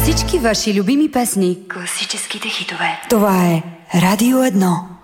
Всички ваши любими песни. Класическите хитове. Това е Радио 1.